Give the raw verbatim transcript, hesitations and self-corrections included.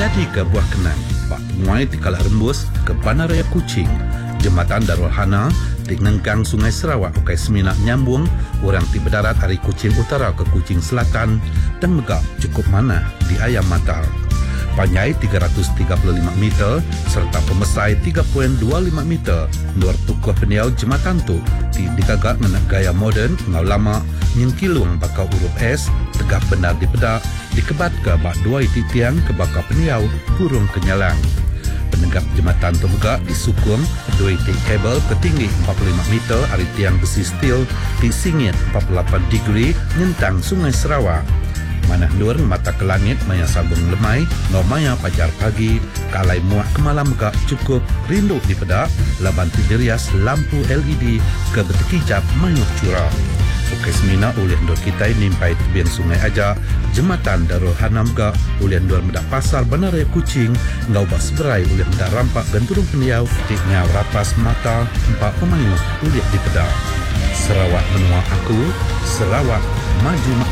jadi ke buah kenang bak muai di Kalak Rembus ke Bandar Raya Kuching. Jembatan Darul Hana di Ngengkang Sungai Sarawak ukai seminak nyambung orang ti berdarat dari Kuching Utara ke Kuching Selatan dan megak cukup mana di Ayam Matar. Panjai tiga ratus tiga puluh lima meter serta pemesai tiga koma dua lima meter. Luar tukuh peniau jembatan tu di digagak menak gaya moden ngau lama nyengkilung bakau urup es tegak benar di pedak dikebat ke bak dua iti tiang ke bakau peniau burung kenyalang. Penegak jembatan tu megak disukung dua iti kabel ketinggi empat puluh lima meter dari tiang besi steel di singit empat puluh lapan degree nyentang Sungai Sarawak. Manah luar mata ke langit maya sabung lemai, no maya pajar pagi, kalai muak ke malam megak cukup, rindu di pedak, laban tijerias lampu L E D ke betekijap mayuk curah. Ukai semina oleh ndor kita nimpai tebian sungai aja, jembatan Darul Hana megak, oleh ndor medak pasar Bandar Raya Kuching, ngau bak seberai oleh medak rampak ganturung peniau, tiknya rapas mata, empat pemayuk oleh di pedak. Sarawak menua aku, Sarawak maju